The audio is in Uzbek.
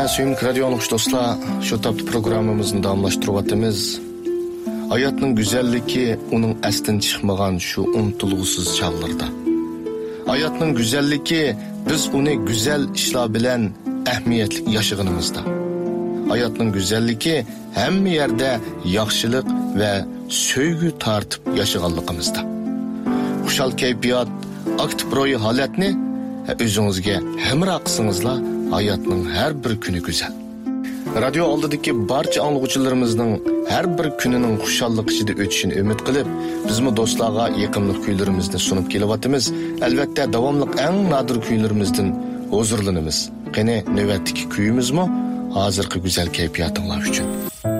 Suyumlu radyo anlıqış dostlar, şu taptı programımızın damlaştırıvatımız. Hayatın güzelliki onun əslin çıxmağan şu unutilg'usiz çağlarda. Hayatın güzelliki biz onu güzel işler bilen ehmiyetli yaşığınımızda. Hayatın güzelliki hem yerde yaxşılık ve söygü tartıp yaşığanlığımızda. Xuşal keyfiyat, aktif royu haletini özünüzge hemra qısınızla hayatın her bir günü güzel. Radyo aldıdaki barcha anlıqçılarımızın her bir gününün xuşallık içinde ötüşünü ümit qilib, bizmi dostlarga yaqinlik kuylarimizni sunib kelyapmiz. Albatta davomliq eng nadir kuylarimizdan huzurlanamiz. Qani navbatdagi kuyimizmi hozirgi go'zal kayfiyatinglar uchun.